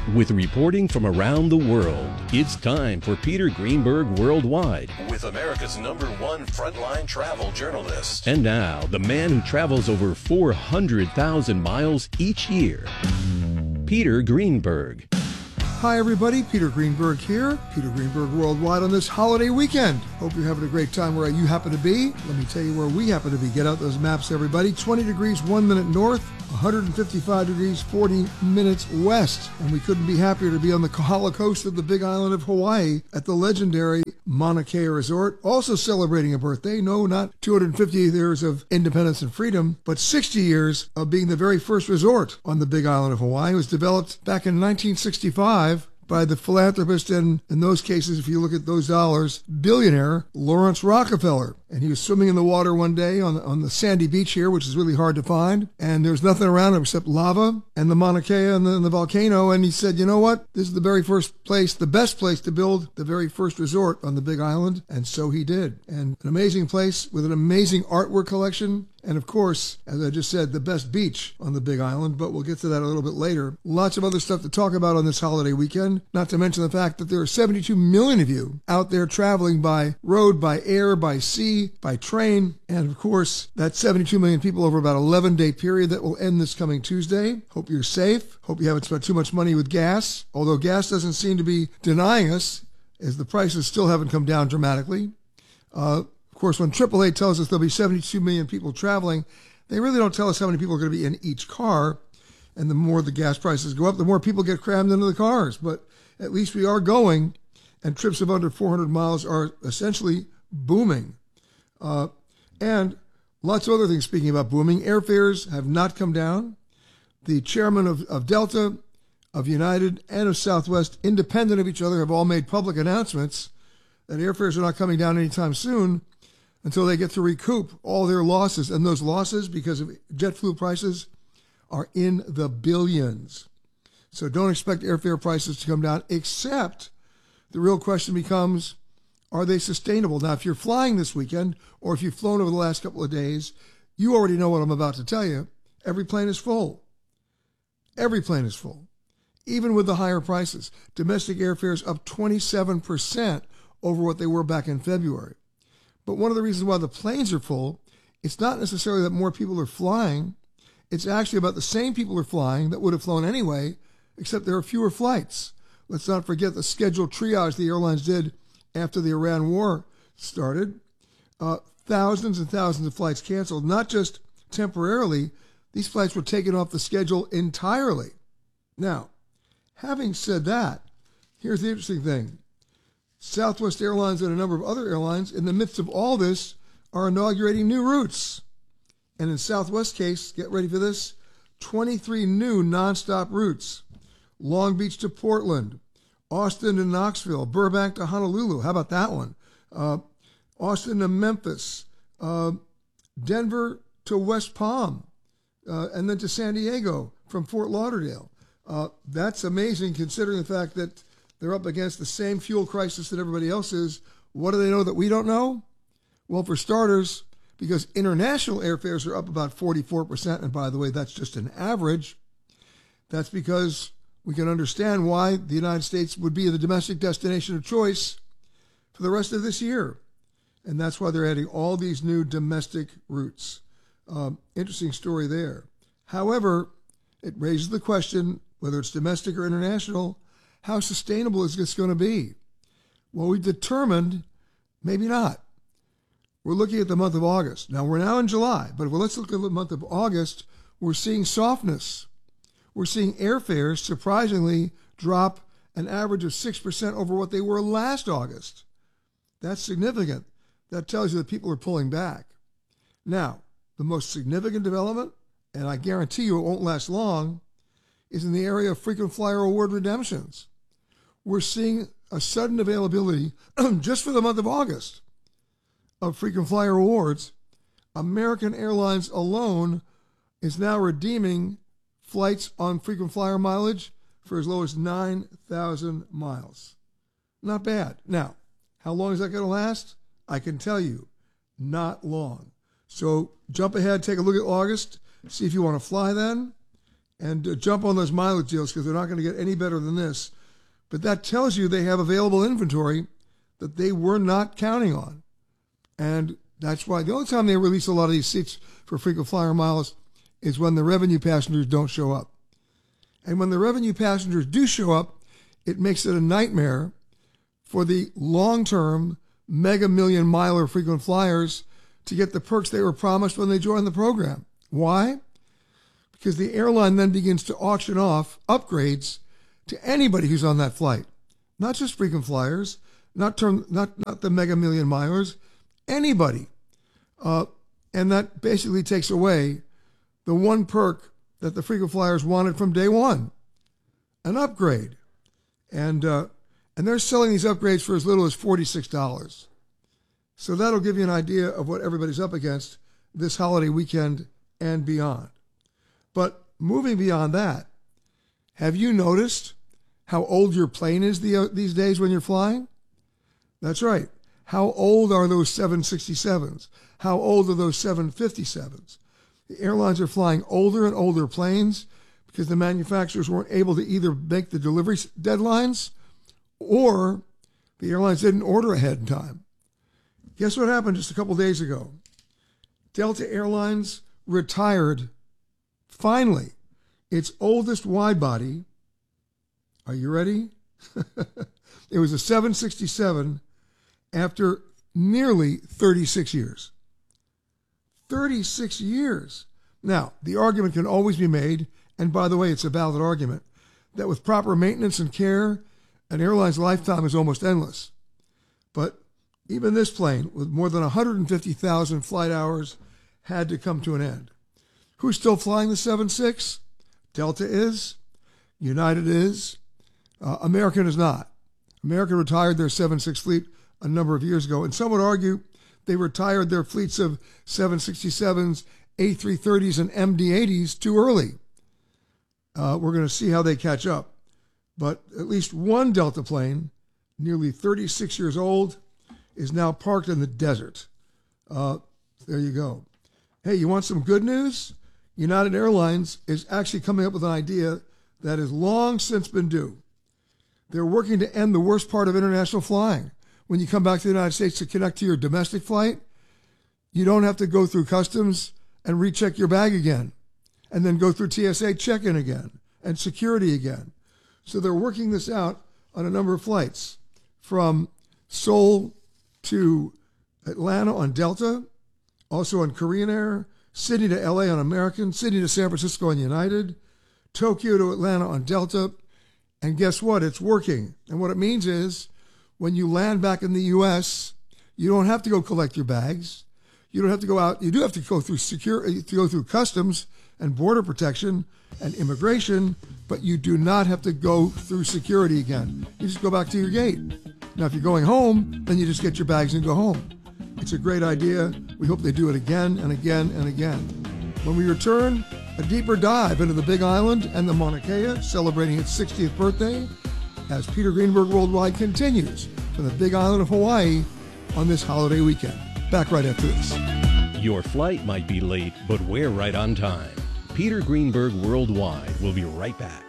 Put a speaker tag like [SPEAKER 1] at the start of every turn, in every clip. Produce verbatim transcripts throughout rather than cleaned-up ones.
[SPEAKER 1] With reporting from around the world, it's time for Peter Greenberg Worldwide.
[SPEAKER 2] With America's number one frontline travel journalist.
[SPEAKER 1] And now, the man who travels over four hundred thousand miles each year, Peter Greenberg.
[SPEAKER 3] Hi everybody, Peter Greenberg here, Peter Greenberg Worldwide on this holiday weekend. Hope you're having a great time where you happen to be. Let me tell you where we happen to be. Get out those maps, everybody. twenty degrees, one minute north, one hundred fifty-five degrees, forty minutes west. And we couldn't be happier to be on the Kahala coast of the Big Island of Hawaii at the legendary Mauna Kea Resort, also celebrating a birthday. No, not two hundred fifty years of independence and freedom, but sixty years of being the very first resort on the Big Island of Hawaii. It was developed back in nineteen sixty-five by the philanthropist and, in those cases, if you look at those dollars, billionaire Lawrence Rockefeller. And he was swimming in the water one day on, on the sandy beach here, which is really hard to find. And there's nothing around him except lava and the Mauna Kea and the, and the volcano. And he said, you know what? This is the very first place, the best place to build the very first resort on the Big Island. And so he did. And an amazing place with an amazing artwork collection. And of course, as I just said, the best beach on the Big Island, but we'll get to that a little bit later. Lots of other stuff to talk about on this holiday weekend, not to mention the fact that there are seventy-two million of you out there traveling by road, by air, by sea, by train. And of course, that's seventy-two million people over about an eleven-day period that will end this coming Tuesday. Hope you're safe. Hope you haven't spent too much money with gas, although gas doesn't seem to be denying us, as the prices still haven't come down dramatically. Uh, Of course, when triple A tells us there'll be seventy-two million people traveling, they really don't tell us how many people are going to be in each car. And the more the gas prices go up, the more people get crammed into the cars. But at least we are going, and trips of under four hundred miles are essentially booming. Uh, and lots of other things, speaking about booming, airfares have not come down. The chairman of, of Delta, of United, and of Southwest, independent of each other, have all made public announcements that airfares are not coming down anytime soon, until they get to recoup all their losses. And those losses, because of jet fuel prices, are in the billions. So don't expect airfare prices to come down, except the real question becomes, are they sustainable? Now, if you're flying this weekend, or if you've flown over the last couple of days, you already know what I'm about to tell you. Every plane is full. Every plane is full, even with the higher prices. Domestic airfares up twenty-seven percent over what they were back in February. But one of the reasons why the planes are full, it's not necessarily that more people are flying. It's actually about the same people are flying that would have flown anyway, except there are fewer flights. Let's not forget the scheduled triage the airlines did after the Iran war started. Uh, thousands and thousands of flights canceled, not just temporarily. These flights were taken off the schedule entirely. Now, having said that, here's the interesting thing. Southwest Airlines and a number of other airlines, in the midst of all this, are inaugurating new routes. And in Southwest case, get ready for this, twenty-three new nonstop routes. Long Beach to Portland, Austin to Knoxville, Burbank to Honolulu. How about that one? Uh, Austin to Memphis, uh, Denver to West Palm, uh, and then to San Diego from Fort Lauderdale. Uh, that's amazing considering the fact that they're up against the same fuel crisis that everybody else is. What do they know that we don't know? Well, for starters, because international airfares are up about forty-four percent, and by the way, that's just an average, that's because we can understand why the United States would be the domestic destination of choice for the rest of this year. And that's why they're adding all these new domestic routes. Um, interesting story there. However, it raises the question, whether it's domestic or international, how sustainable is this going to be? Well, we determined maybe not. We're looking at the month of August. Now, we're now in July, but if let's look at the month of August, we're seeing softness. We're seeing airfares surprisingly drop an average of six percent over what they were last August. That's significant. That tells you that people are pulling back. Now, the most significant development, and I guarantee you it won't last long, is in the area of frequent flyer award redemptions. We're seeing a sudden availability just for the month of August of frequent flyer awards. American Airlines alone is now redeeming flights on frequent flyer mileage for as low as nine thousand miles. Not bad. Now, how long is that going to last? I can tell you, not long. So jump ahead, take a look at August, see if you want to fly then. and uh, jump on those mileage deals because they're not going to get any better than this. But that tells you they have available inventory that they were not counting on. And that's why the only time they release a lot of these seats for frequent flyer miles is when the revenue passengers don't show up. And when the revenue passengers do show up, it makes it a nightmare for the long-term mega million miler frequent flyers to get the perks they were promised when they joined the program. Why? Because the airline then begins to auction off upgrades to anybody who's on that flight. Not just frequent flyers, not term, not, not the mega million milers, anybody. Uh, and that basically takes away the one perk that the frequent flyers wanted from day one, an upgrade. And uh, and they're selling these upgrades for as little as forty-six dollars. So that'll give you an idea of what everybody's up against this holiday weekend and beyond. But moving beyond that, have you noticed how old your plane is the, uh, these days when you're flying? That's right. How old are those seven sixty-sevens? How old are those seven fifty-sevens? The airlines are flying older and older planes because the manufacturers weren't able to either make the delivery deadlines or the airlines didn't order ahead in time. Guess what happened just a couple days ago? Delta Airlines retired, finally, its oldest wide-body. Are you ready? It was a seven sixty-seven after nearly thirty-six years. thirty-six years. Now, the argument can always be made, and by the way, it's a valid argument, that with proper maintenance and care, an airline's lifetime is almost endless. But even this plane, with more than one hundred fifty thousand flight hours, had to come to an end. Who's still flying the seven six? Delta is. United is. Uh, American is not. American retired their seven six fleet a number of years ago, and some would argue they retired their fleets of seven sixty-sevens, A three thirties, and M D eighties too early. Uh, we're going to see how they catch up. But at least one Delta plane, nearly thirty-six years old, is now parked in the desert. Uh, there you go. Hey, you want some good news? United Airlines is actually coming up with an idea that has long since been due. They're working to end the worst part of international flying. When you come back to the United States to connect to your domestic flight, you don't have to go through customs and recheck your bag again, and then go through T S A check-in again and security again. So they're working this out on a number of flights, from Seoul to Atlanta on Delta, also on Korean Air, Sydney to L A on American, Sydney to San Francisco on United, Tokyo to Atlanta on Delta. And guess what? It's working. And what it means is when you land back in the U S, you don't have to go collect your bags. You don't have to go out. You do have to go through security, to go through customs and border protection and immigration, but you do not have to go through security again. You just go back to your gate. Now, if you're going home, then you just get your bags and go home. It's a great idea. We hope they do it again and again and again. When we return, a deeper dive into the Big Island and the Mauna Kea, celebrating its sixtieth birthday, as Peter Greenberg Worldwide continues from the Big Island of Hawaii on this holiday weekend. Back right after this.
[SPEAKER 1] Your flight might be late, but we're right on time. Peter Greenberg Worldwide will be right back.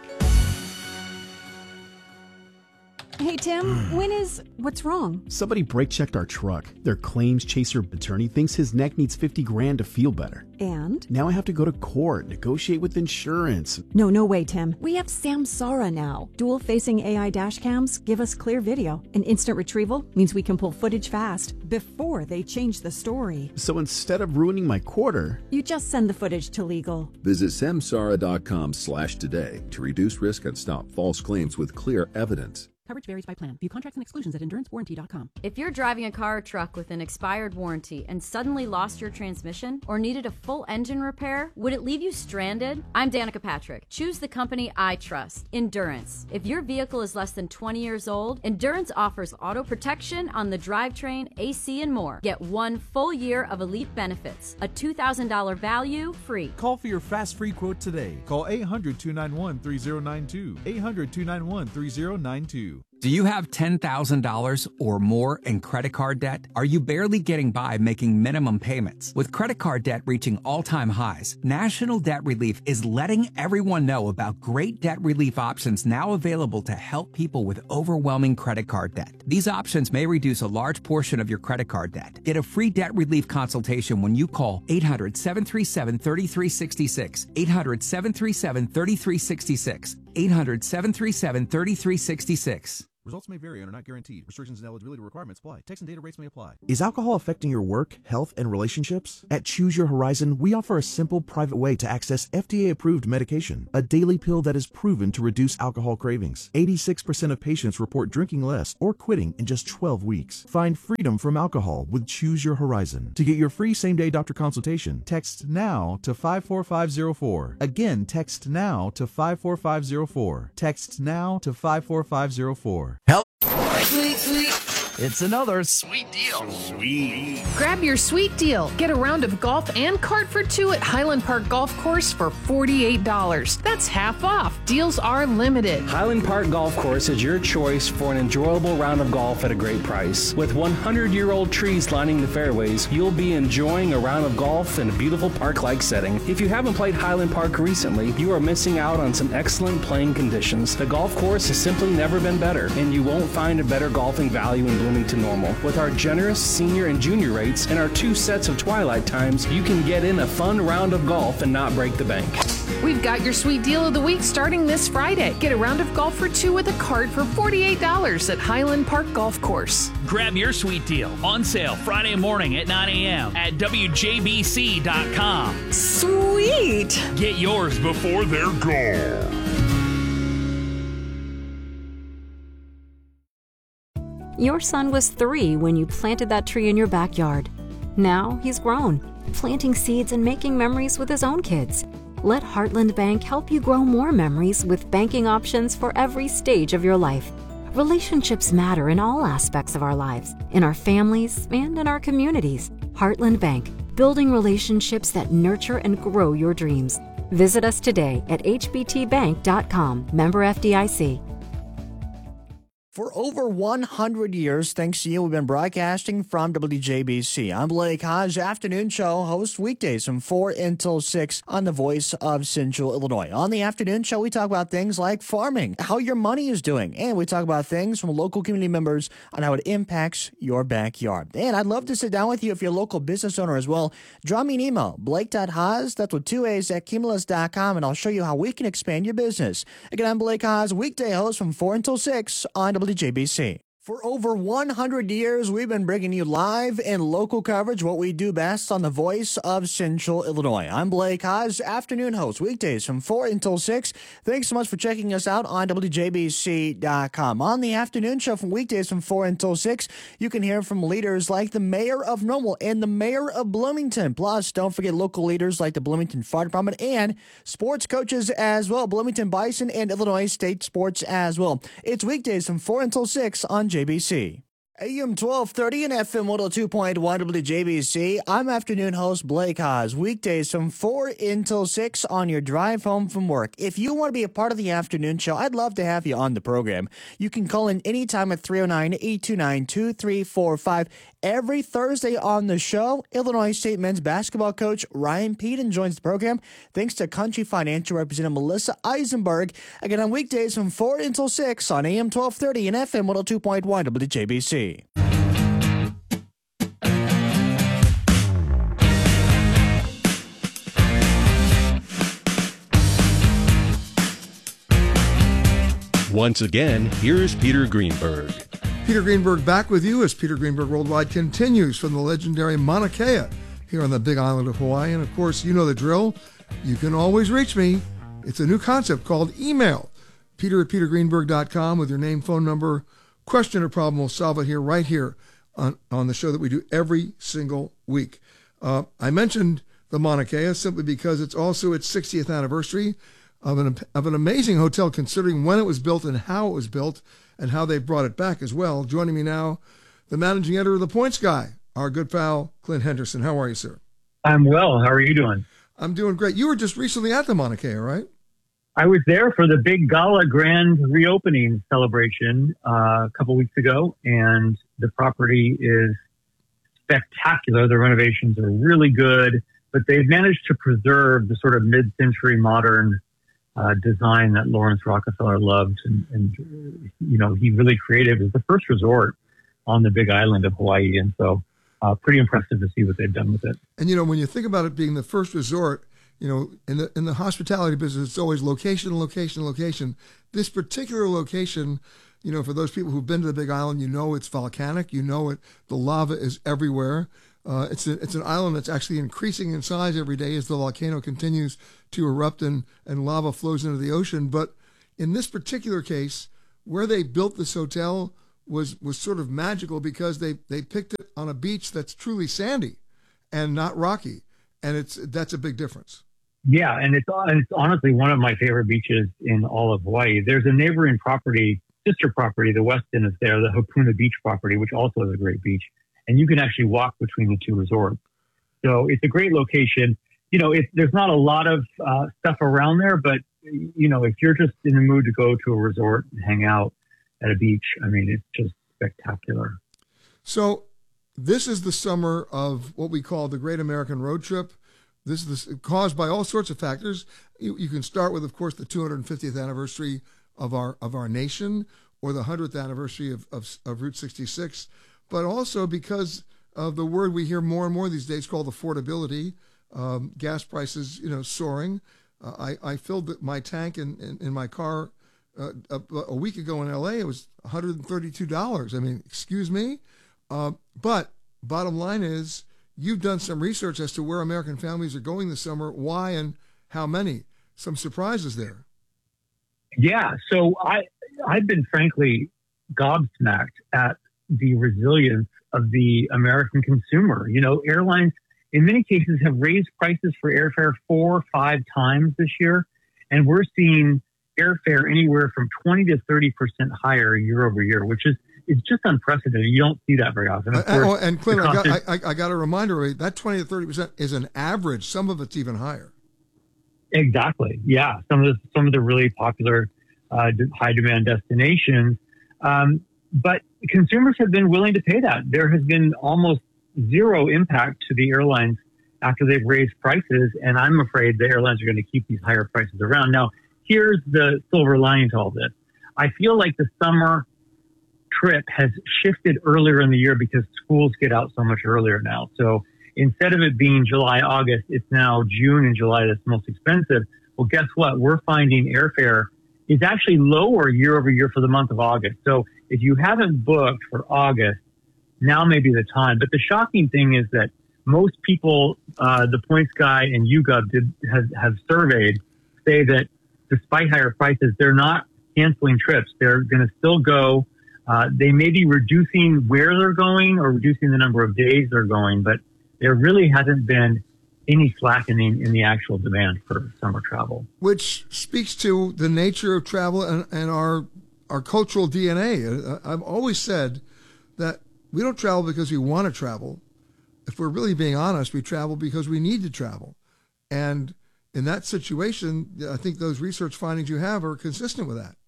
[SPEAKER 4] Hey, Tim, when is... What's wrong?
[SPEAKER 5] Somebody brake-checked our truck. Their claims chaser attorney thinks his neck needs fifty grand to feel better.
[SPEAKER 4] And?
[SPEAKER 5] Now I have to go to court, negotiate with insurance.
[SPEAKER 4] No, no way, Tim. We have Samsara now. Dual-facing A I dash cams give us clear video. And instant retrieval means we can pull footage fast before they change the story.
[SPEAKER 5] So instead of ruining my quarter...
[SPEAKER 4] You just send the footage to legal.
[SPEAKER 6] Visit samsara.com slash today to reduce risk and stop false claims with clear evidence.
[SPEAKER 7] Coverage varies by plan. View contracts and exclusions at endurance warranty dot com.
[SPEAKER 8] If you're driving a car or truck with an expired warranty and suddenly lost your transmission or needed a full engine repair, would it leave you stranded? I'm Danica Patrick. Choose the company I trust, Endurance. If your vehicle is less than twenty years old, Endurance offers auto protection on the drivetrain, A C, and more. Get one full year of elite benefits, a two thousand dollars value free.
[SPEAKER 9] Call for your fast free quote today. Call eight hundred, two nine one, three zero nine two. eight hundred, two nine one, three zero nine two. Do you have ten thousand dollars or more in credit card debt? Are you barely getting by making minimum payments? With credit card debt reaching all-time highs, National Debt Relief is letting everyone know about great debt relief options now available to help people with overwhelming credit card debt. These options may reduce a large portion of your credit card debt. Get a free debt relief consultation when you call eight hundred, seven three seven, three three six six, eight hundred, seven three seven, three three six six, eight hundred, seven three seven, three three six six.
[SPEAKER 10] Results may vary and are not guaranteed. Restrictions and eligibility requirements apply. Text and data rates may apply.
[SPEAKER 11] Is alcohol affecting your work, health, and relationships? At Choose Your Horizon, we offer a simple, private way to access F D A-approved medication, a daily pill that is proven to reduce alcohol cravings. eighty-six percent of patients report drinking less or quitting in just twelve weeks. Find freedom from alcohol with Choose Your Horizon. To get your free same-day doctor consultation, text NOW to five four five zero four. Again, text NOW to five four five zero four. Text NOW to five four five zero four.
[SPEAKER 12] Help! Sweet, sweet. It's another sweet deal. Sweet.
[SPEAKER 13] Grab your sweet deal. Get a round of golf and cart for two at Highland Park Golf Course for forty-eight dollars. That's half off. Deals are limited.
[SPEAKER 14] Highland Park Golf Course is your choice for an enjoyable round of golf at a great price. With one hundred year old trees lining the fairways, you'll be enjoying a round of golf in a beautiful park-like setting. If you haven't played Highland Park recently, you are missing out on some excellent playing conditions. The golf course has simply never been better, and you won't find a better golfing value in Bloomington Normal. With our generous senior and junior rates and our two sets of twilight times, you can get in a fun round of golf and not break the bank.
[SPEAKER 13] We've got your sweet deal of the week starting this Friday. Get a round of golf for two with a cart for forty-eight dollars at Highland Park Golf Course.
[SPEAKER 15] Grab your sweet deal on sale Friday morning at nine a.m. at W J B C dot com.
[SPEAKER 13] Sweet!
[SPEAKER 15] Get yours before they're gone.
[SPEAKER 4] Your son was three when you planted that tree in your backyard. Now he's grown, planting seeds and making memories with his own kids. Let Heartland Bank help you grow more memories with banking options for every stage of your life. Relationships matter in all aspects of our lives, in our families and in our communities. Heartland Bank, building relationships that nurture and grow your dreams. Visit us today at h b t bank dot com, member F D I C.
[SPEAKER 12] For over one hundred years, thanks to you, we've been broadcasting from W J B C. I'm Blake Hodge, afternoon show host weekdays from four until six on the Voice of Central Illinois. On the afternoon show, we talk about things like farming, how your money is doing, and we talk about things from local community members on how it impacts your backyard. And I'd love to sit down with you if you're a local business owner as well. Drop me an email, blake dot haas, that's with two A's, at cumulus dot com, and I'll show you how we can expand your business. Again, I'm Blake Haas, weekday host from four until six on W J B C. For over one hundred years, we've been bringing you live and local coverage, what we do best on the Voice of Central Illinois. I'm Blake Haas, afternoon host, weekdays from four until six. Thanks so much for checking us out on W J B C dot com. On the afternoon show from weekdays from four until six, you can hear from leaders like the mayor of Normal and the mayor of Bloomington. Plus, don't forget local leaders like the Bloomington Fire Department and sports coaches as well, Bloomington Bison and Illinois State Sports as well. It's weekdays from four until six on J B C. A M twelve thirty and F M one oh two point one W J B C. I'm afternoon host Blake Haas, weekdays from four until six on your drive home from work. If you want to be a part of the afternoon show, I'd love to have you on the program. You can call in anytime at three oh nine, eight two nine, two three four five. Every Thursday on the show, Illinois State men's basketball coach Ryan Peden joins the program, thanks to Country Financial Representative Melissa Eisenberg. Again, on weekdays from four until six on A M twelve thirty and F M one oh two point one W J B C.
[SPEAKER 1] Once again, here's Peter Greenberg.
[SPEAKER 3] Peter Greenberg back with you as Peter Greenberg Worldwide continues from the legendary Mauna Kea here on the big island of Hawaii. And of course, you know the drill. You can always reach me. It's a new concept called email. Peter at peter greenberg dot com with your name, phone number, question or problem. We'll solve it here, right here on, on the show that we do every single week. Uh, I mentioned the Mauna Kea simply because it's also its sixtieth anniversary of an, of an amazing hotel, considering when it was built and how it was built and how they brought it back as well. Joining me now, the managing editor of The Points Guy, our good pal, Clint Henderson. How are you, sir?
[SPEAKER 16] I'm well. How are you doing?
[SPEAKER 3] I'm doing great. You were just recently at the Mauna Kea, right?
[SPEAKER 16] I was there for the big gala grand reopening celebration uh, a couple weeks ago, and the property is spectacular. The renovations are really good, but they've managed to preserve the sort of mid-century modern uh, design that Lawrence Rockefeller loved, and, and you know, he really created. It was the first resort on the big island of Hawaii, and so uh, pretty impressive to see what they've done with it.
[SPEAKER 3] And you know, when you think about it being the first resort, you know, in the in the hospitality business, it's always location, location, location. This particular location, you know, for those people who've been to the Big Island, you know it's volcanic. You know it. The lava is everywhere. Uh, it's a, it's an island that's actually increasing in size every day as the volcano continues to erupt and, and lava flows into the ocean. But in this particular case, where they built this hotel was was sort of magical because they, they picked it on a beach that's truly sandy and not rocky. And it's that's a big difference.
[SPEAKER 16] Yeah, and it's, it's honestly one of my favorite beaches in all of Hawaii. There's a neighboring property, sister property, the Westin is there, the Hapuna Beach property, which also is a great beach. And you can actually walk between the two resorts. So it's a great location. You know, it, there's not a lot of uh, stuff around there, but, you know, if you're just in the mood to go to a resort and hang out at a beach, I mean, it's just spectacular.
[SPEAKER 3] So this is the summer of what we call the Great American Road Trip. This is the, caused by all sorts of factors. You, you can start with, of course, the two hundred fiftieth anniversary of our of our nation, or the one hundredth anniversary of, of, of Route sixty-six, but also because of the word we hear more and more these days called affordability. Um, gas prices, you know, soaring. Uh, I, I filled my tank in, in, in my car uh, a, a week ago in L A. It was one hundred thirty-two dollars. I mean, excuse me. Uh, but bottom line is, you've done some research as to where American families are going this summer, why and how many. Some surprises there.
[SPEAKER 16] Yeah, so I, I've been frankly gobsmacked at the resilience of the American consumer. You know, airlines in many cases have raised prices for airfare four or five times this year, and we're seeing airfare anywhere from twenty to thirty percent higher year over year, which is it's just unprecedented. You don't see that very often. Of course,
[SPEAKER 3] oh, and Clint, I got, I, I got a reminder, that twenty to thirty percent is an average. Some of it's even higher.
[SPEAKER 16] Exactly. Yeah. Some of the, some of the really popular uh, high demand destinations. Um, but consumers have been willing to pay that. There has been almost zero impact to the airlines after they've raised prices. And I'm afraid the airlines are going to keep these higher prices around. Now, here's the silver lining to all this. I feel like the summer trip has shifted earlier in the year because schools get out so much earlier now. So instead of it being July, August, it's now June and July that's most expensive. Well, guess what? We're finding airfare is actually lower year over year for the month of August. So if you haven't booked for August, now may be the time. But the shocking thing is that most people, uh, the Points Guy and YouGov did, have, have surveyed, say that despite higher prices, they're not canceling trips. They're going to still go. Uh, they may be reducing where they're going or reducing the number of days they're going, but there really hasn't been any slackening in the actual demand for summer travel.
[SPEAKER 3] Which speaks to the nature of travel and, and our our cultural D N A. I've always said that we don't travel because we want to travel. If we're really being honest, we travel because we need to travel. And in that situation, I think those research findings you have are consistent with that.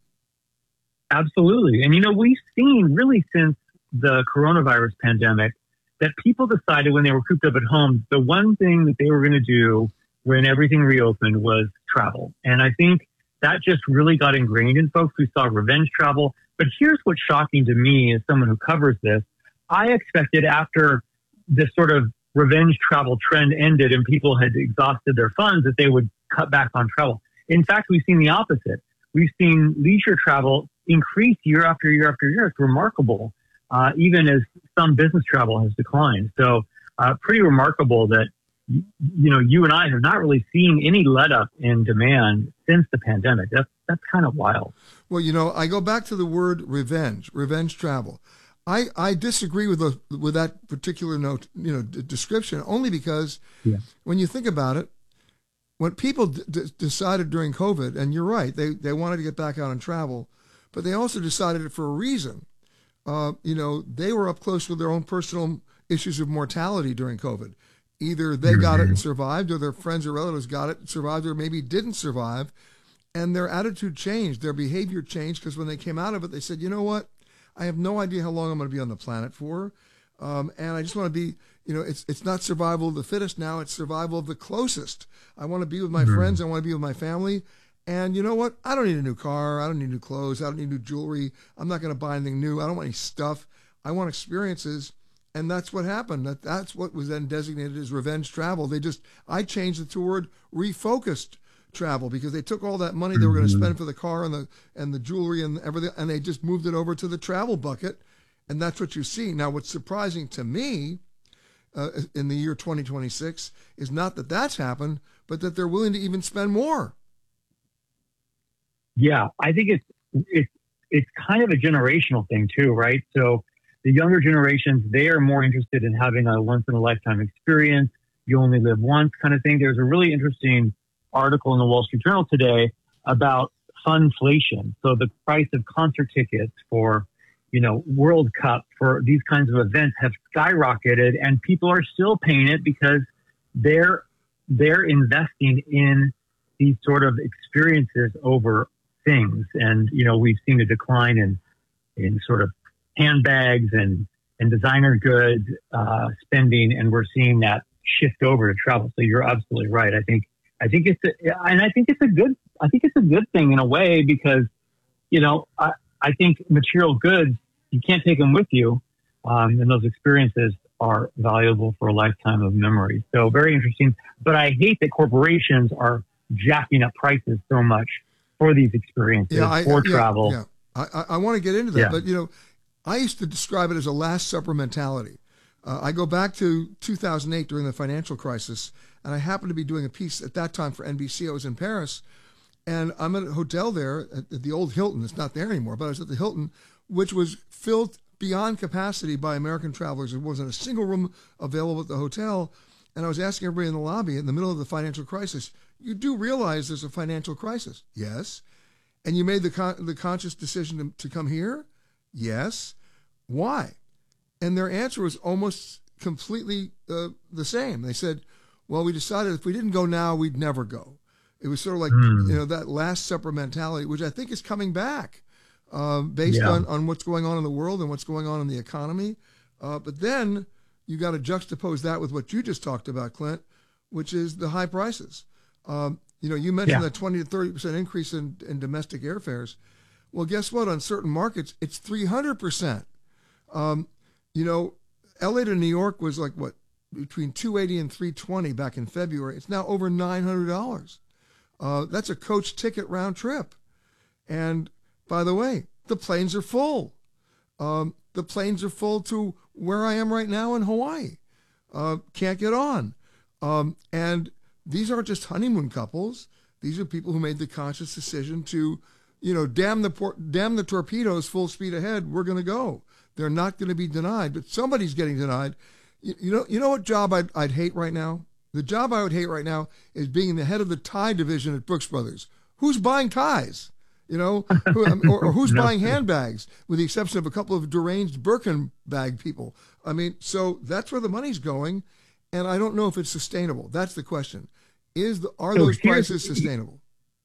[SPEAKER 16] Absolutely. And, you know, we've seen really since the coronavirus pandemic that people decided when they were cooped up at home, the one thing that they were going to do when everything reopened was travel. And I think that just really got ingrained in folks. We saw revenge travel. But here's what's shocking to me as someone who covers this. I expected after this sort of revenge travel trend ended and people had exhausted their funds that they would cut back on travel. In fact, we've seen the opposite. We've seen leisure travel increase year after year after year. It's remarkable, uh, even as some business travel has declined. So uh, pretty remarkable that, you know, you and I have not really seen any let up in demand since the pandemic. That's, that's kind of wild.
[SPEAKER 3] Well, you know, I go back to the word revenge, revenge travel. I, I disagree with the, with that particular note, you know, d- description, only because yeah. when you think about it, when people d- d- decided during COVID, and you're right, they, they wanted to get back out and travel, but they also decided it for a reason. Uh, you know, they were up close with their own personal issues of mortality during COVID. Either they got it and survived, or their friends or relatives got it and survived, or maybe didn't survive. and their attitude changed, their behavior changed, because when they came out of it, they said, you know what? I have no idea how long I'm going to be on the planet for, um, and I just want to be, you know, it's it's not survival of the fittest now, it's survival of the closest. I want to be with my mm-hmm. friends, I want to be with my family, and you know what? I don't need a new car, I don't need new clothes, I don't need new jewelry, I'm not going to buy anything new, I don't want any stuff, I want experiences. And that's what happened. That That's what was then designated as revenge travel. They just, I changed it to word refocused travel, because they took all that money they were going to spend for the car and the and the jewelry and everything, and they just moved it over to the travel bucket. And that's what you see. Now, what's surprising to me uh, in the year twenty twenty-six is not that that's happened, but that they're willing to even spend more.
[SPEAKER 16] Yeah, I think it's it's it's kind of a generational thing too, right? So the younger generations, they are more interested in having a once-in-a-lifetime experience, you only live once kind of thing. There's a really interesting article in the Wall Street Journal today about funflation. So the price of concert tickets for, you know, World Cup, for these kinds of events have skyrocketed, and people are still paying it because they're they're investing in these sort of experiences over things. And, you know, we've seen a decline in in sort of handbags and, and designer goods uh, spending, and we're seeing that shift over to travel. So you're absolutely right. I think, I think it's, a, and I think it's a good, I think it's a good thing in a way, because, you know, I, I think material goods, you can't take them with you. Um, and those experiences are valuable for a lifetime of memory. So very interesting. But I hate that corporations are jacking up prices so much for these experiences,
[SPEAKER 3] yeah, I,
[SPEAKER 16] for
[SPEAKER 3] yeah,
[SPEAKER 16] travel.
[SPEAKER 3] Yeah. I, I want to get into that,
[SPEAKER 16] Yeah.
[SPEAKER 3] but, you know, I used to describe it as a Last Supper mentality. Uh, I go back to two thousand eight during the financial crisis, and I happened to be doing a piece at that time for N B C. I was in Paris, and I'm at a hotel there at, at the old Hilton. It's not there anymore, but I was at the Hilton, which was filled beyond capacity by American travelers. There wasn't a single room available at the hotel, and I was asking everybody in the lobby in the middle of the financial crisis, you do realize there's a financial crisis? Yes. And you made the con- the conscious decision to, to come here? Yes. Why? And their answer was almost completely uh, the same. They said, well, we decided if we didn't go now, we'd never go. It was sort of like, mm. you know, that Last Supper mentality, which I think is coming back uh, based yeah. on, on what's going on in the world and what's going on in the economy. Uh, but then you got to juxtapose that with what you just talked about, Clint, which is the high prices. Um, you know, you mentioned yeah. that twenty to thirty percent increase in, in domestic airfares. Well, guess what? On certain markets, it's three hundred percent. Um, you know, L A to New York was like, what, between two eighty and three twenty back in February. It's now over nine hundred dollars. Uh, that's a coach ticket round trip. And by the way, the planes are full. Um, the planes are full to where I am right now in Hawaii. Uh, can't get on. Um, and these aren't just honeymoon couples. These are people who made the conscious decision to, you know, damn the por- damn the torpedoes, full speed ahead. We're going to go. They're not going to be denied, but somebody's getting denied. You, you know, you know what job I'd, I'd hate right now? The job I would hate right now is being the head of the tie division at Brooks Brothers. Who's buying ties? You know, Who, or, or who's no. buying handbags, with the exception of a couple of deranged Birkin bag people. I mean, so that's where the money's going, and I don't know if it's sustainable. That's the question. Is the are so those prices sustainable?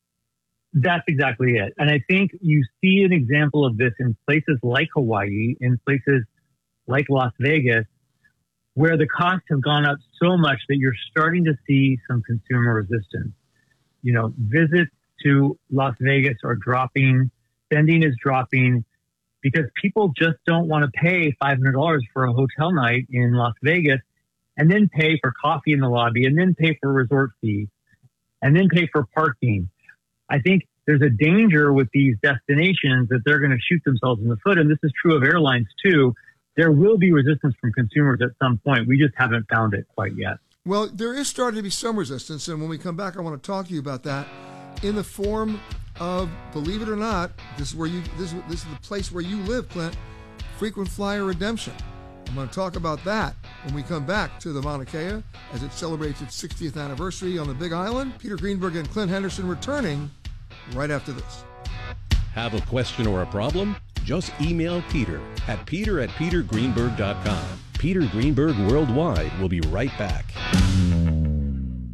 [SPEAKER 16] That's exactly it. And I think you see an example of this in places like Hawaii, in places like Las Vegas, where the costs have gone up so much that you're starting to see some consumer resistance. You know, visits to Las Vegas are dropping, spending is dropping, because people just don't want to pay five hundred dollars for a hotel night in Las Vegas and then pay for coffee in the lobby and then pay for resort fees and then pay for parking. I think there's a danger with these destinations that they're going to shoot themselves in the foot. And this is true of airlines too. There will be resistance from consumers at some point. We just haven't found it quite yet.
[SPEAKER 3] Well, there is starting to be some resistance. And when we come back, I want to talk to you about that in the form of, believe it or not, this is where you, this, this is the place where you live, Clint, frequent flyer redemption. I'm going to talk about that when we come back to the Mauna Kea as it celebrates its sixtieth anniversary on the Big Island. Peter Greenberg and Clint Henderson returning right after this.
[SPEAKER 1] Have a question or a problem? Just email Peter at peter at peter greenberg dot com. Peter Greenberg Worldwide will be right back.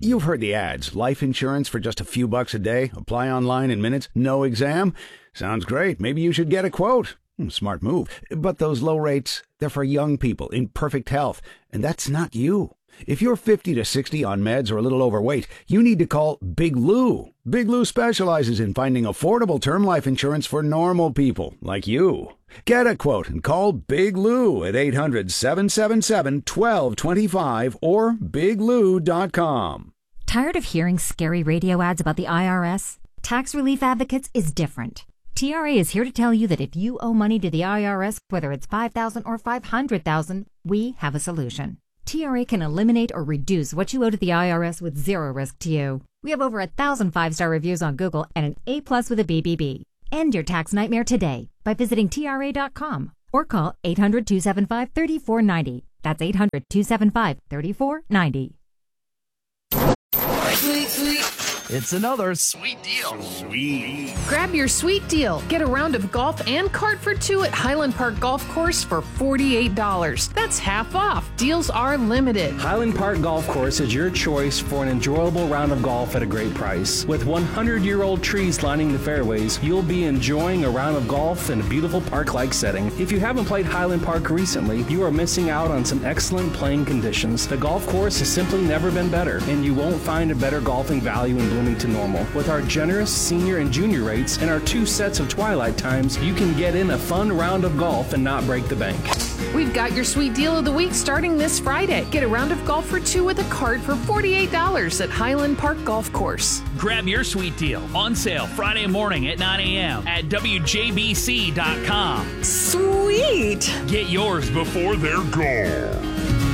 [SPEAKER 17] You've heard the ads. Life insurance for just a few bucks a day. Apply online in minutes. No exam. Sounds great. Maybe you should get a quote. Hmm, smart move. But those low rates, they're for young people in perfect health. And that's not you. If you're fifty to sixty on meds or a little overweight, you need to call Big Lou. Big Lou specializes in finding affordable term life insurance for normal people like you. Get a quote and call Big Lou at eight hundred, seven seven seven, one two two five or big lou dot com.
[SPEAKER 18] Tired of hearing scary radio ads about the I R S? Tax Relief Advocates is different. T R A is here to tell you that if you owe money to the I R S, whether it's five thousand dollars or five hundred thousand dollars, we have a solution. T R A can eliminate or reduce what you owe to the I R S with zero risk to you. We have over a thousand five-star reviews on Google and an A plus with a B B B. End your tax nightmare today by visiting T R A dot com or call eight hundred, two seven five, three four nine zero. That's eight hundred, two seven five, three four nine zero.
[SPEAKER 19] Sweet, sweet. It's another sweet deal. Sweet.
[SPEAKER 13] Grab your sweet deal. Get a round of golf and cart for two at Highland Park Golf Course for forty-eight dollars. That's half off. Deals are limited.
[SPEAKER 14] Highland Park Golf Course is your choice for an enjoyable round of golf at a great price. With one hundred year old trees lining the fairways, you'll be enjoying a round of golf in a beautiful park-like setting. If you haven't played Highland Park recently, you are missing out on some excellent playing conditions. The golf course has simply never been better, and you won't find a better golfing value in Bloomington Normal. With our generous senior and junior rates and our two sets of twilight times, you can get in a fun round of golf and not break the bank.
[SPEAKER 13] We've got your sweet deal of the week starting this Friday. Get a round of golf for two with a cart for forty-eight dollars at Highland Park Golf Course.
[SPEAKER 15] Grab your sweet deal on sale Friday morning at nine a.m. at W J B C dot com.
[SPEAKER 19] Sweet!
[SPEAKER 15] Get yours before they're gone.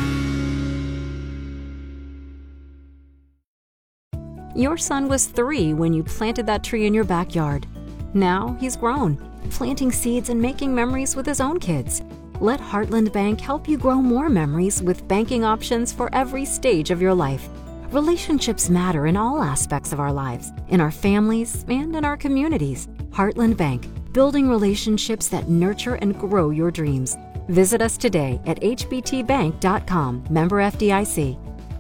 [SPEAKER 4] Your son was three when you planted that tree in your backyard. Now he's grown, planting seeds and making memories with his own kids. Let Heartland Bank help you grow more memories with banking options for every stage of your life. Relationships matter in all aspects of our lives, in our families and in our communities. Heartland Bank, building relationships that nurture and grow your dreams. Visit us today at h b t bank dot com, member F D I C.